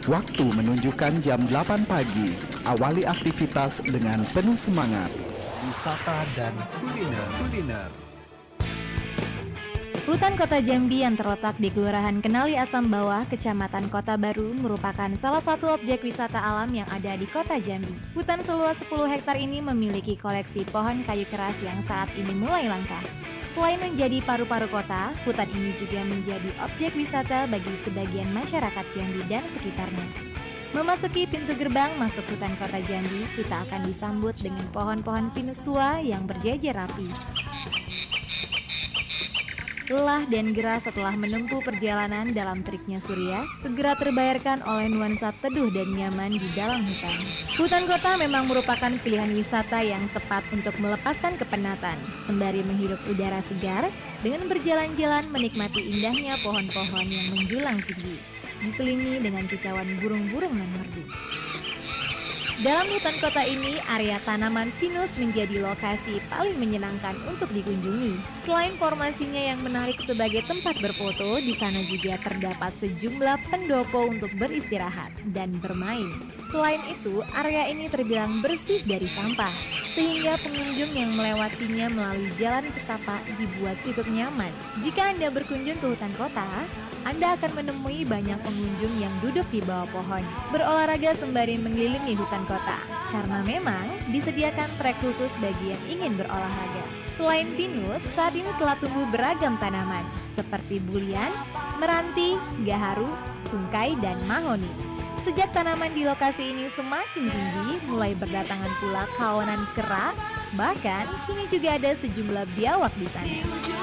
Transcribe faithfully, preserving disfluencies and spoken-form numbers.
Waktu menunjukkan jam delapan pagi. Awali aktivitas dengan penuh semangat. Wisata dan kuliner. kuliner. Hutan Kota Jambi yang terletak di Kelurahan Kenali Asam Bawah, Kecamatan Kota Baru merupakan salah satu objek wisata alam yang ada di Kota Jambi. Hutan seluas sepuluh hektar ini memiliki koleksi pohon kayu keras yang saat ini mulai langka. Selain menjadi paru-paru kota, hutan ini juga menjadi objek wisata bagi sebagian masyarakat Jambi dan sekitarnya. Memasuki pintu gerbang masuk hutan Kota Jambi, kita akan disambut dengan pohon-pohon pinus tua yang berjejer rapi. Lelah dan gerah setelah menempuh perjalanan dalam teriknya Surya, segera terbayarkan oleh nuansa teduh dan nyaman di dalam hutan. Hutan kota memang merupakan pilihan wisata yang tepat untuk melepaskan kepenatan, sembari menghirup udara segar dengan berjalan-jalan menikmati indahnya pohon-pohon yang menjulang tinggi, diselingi dengan kicauan burung-burung nan merdu. Dalam hutan kota ini, area tanaman pinus menjadi lokasi paling menyenangkan untuk dikunjungi. Selain formasinya yang menarik sebagai tempat berfoto, di sana juga terdapat sejumlah pendopo untuk beristirahat dan bermain. Selain itu, area ini terbilang bersih dari sampah, sehingga pengunjung yang melewatinya melalui jalan setapak dibuat cukup nyaman. Jika Anda berkunjung ke hutan kota, Anda akan menemui banyak pengunjung yang duduk di bawah pohon, berolahraga sembari mengelilingi hutan kota, karena memang disediakan trek khusus bagi yang ingin berolahraga. Selain pinus, saat ini telah tumbuh beragam tanaman, seperti bulian, meranti, gaharu, sungkai, dan mahoni. Sejak tanaman di lokasi ini semakin tinggi, mulai berdatangan pula kawanan kera, bahkan kini juga ada sejumlah biawak di sana.